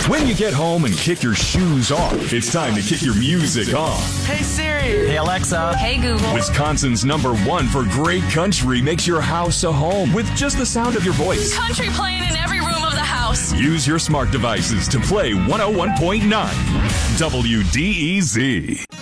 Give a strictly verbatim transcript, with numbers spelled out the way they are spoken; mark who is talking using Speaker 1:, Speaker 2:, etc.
Speaker 1: When you get home and kick your shoes off, it's time to kick your music on.
Speaker 2: Hey Siri.
Speaker 3: Hey Alexa.
Speaker 4: Hey Google.
Speaker 1: Wisconsin's number one for great country makes your house a home with just the sound of your voice.
Speaker 4: Country playing in every room of the house.
Speaker 1: Use your smart devices to play one oh one point nine W D E Z.